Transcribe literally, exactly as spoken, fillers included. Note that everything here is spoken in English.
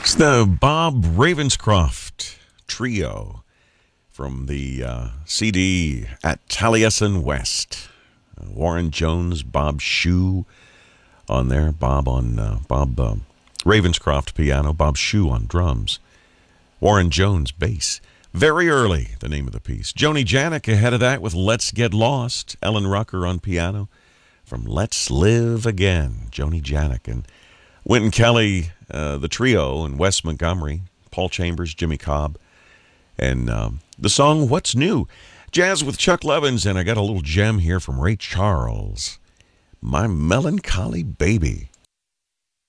It's the Bob Ravenscroft Trio from the uh, C D At Taliesin West. Uh, Warren Jones, Bob Shue on there. Bob on uh, Bob uh, Ravenscroft piano, Bob Shue on drums. Warren Jones bass. Very Early, the name of the piece. Joni Janik ahead of that with Let's Get Lost. Ellen Rucker on piano from Let's Live Again. Joni Janik and Wynton Kelly, uh, the trio, and Wes Montgomery, Paul Chambers, Jimmy Cobb, and um, the song What's New? Jazz with Chuck Levins, and I got a little gem here from Ray Charles, My Melancholy Baby.